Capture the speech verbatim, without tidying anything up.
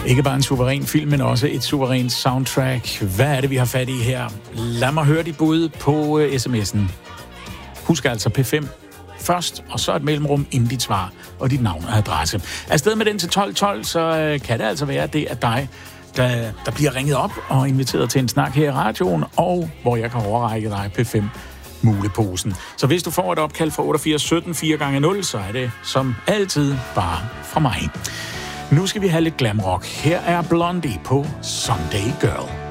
Ikke bare en suveræn film, men også et suverænt soundtrack. Hvad er det, vi har fat i her? Lad mig høre dit bud på sms'en. Husk altså P fem først, og så et mellemrum inden dit svar og dit navn og adresse. Afsted med den til tolv tolv, så kan det altså være, at det er dig, der, der bliver ringet op og inviteret til en snak her i radioen, og hvor jeg kan overrække dig P fem muleposen. Så hvis du får et opkald fra otteogfirs sytten fire gange nul, så er det som altid bare fra mig. Nu skal vi have lidt glam rock. Her er Blondie på Sunday Girl.